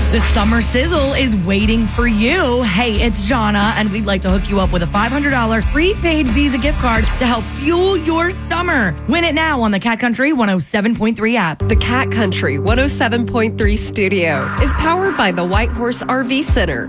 The summer sizzle is waiting for you. Hey, it's Jonna, and we'd like to hook you up with a $500 prepaid Visa gift card to help fuel your summer. Win it now on the Cat Country 107.3 app. The Cat Country 107.3 studio is powered by the White Horse RV Center.